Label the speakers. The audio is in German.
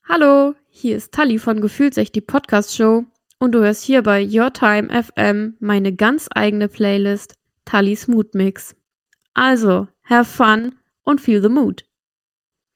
Speaker 1: Hallo, hier ist Tali von Gefühlt echt die Podcast-Show und du hörst hier bei Your Time FM meine ganz eigene Playlist Tallis Mood Mix. Also, have fun und feel the mood.